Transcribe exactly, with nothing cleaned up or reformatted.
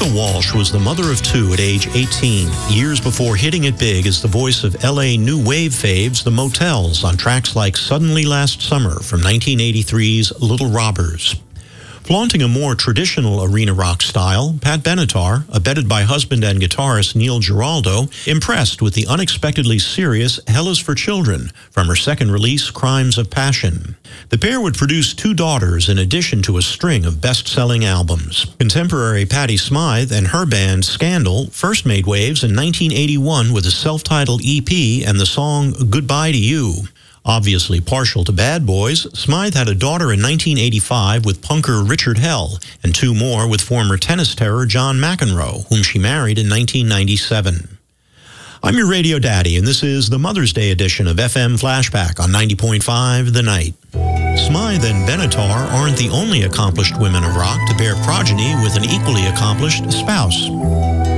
Martha Walsh was the mother of two at age eighteen, years before hitting it big as the voice of L A new wave faves The Motels on tracks like Suddenly Last Summer from nineteen eighty-three's Little Robbers. Flaunting a more traditional arena rock style, Pat Benatar, abetted by husband and guitarist Neil Giraldo, impressed with the unexpectedly serious Hell is for Children from her second release, Crimes of Passion. The pair would produce two daughters in addition to a string of best-selling albums. Contemporary Patti Smythe and her band Scandal first made waves in nineteen eighty-one with a self-titled E P and the song Goodbye to You. Obviously partial to Bad Boys, Smythe had a daughter in nineteen eighty-five with punker Richard Hell, and two more with former tennis terror John McEnroe, whom she married in nineteen ninety-seven. I'm your radio daddy, and this is the Mother's Day edition of F M Flashback on ninety point five The Night. Smythe and Benatar aren't the only accomplished women of rock to bear progeny with an equally accomplished spouse.